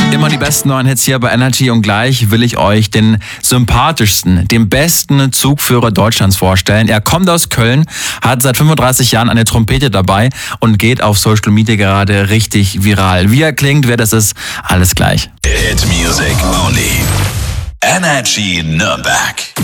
Immer die besten neuen Hits hier bei Energy und gleich will ich euch den sympathischsten, den besten Zugführer Deutschlands vorstellen. Er kommt aus Köln, hat seit 35 Jahren eine Trompete dabei und geht auf Social Media gerade richtig viral. Wie er klingt, wer das ist, alles gleich. Hit music only. Energy Nürnberg.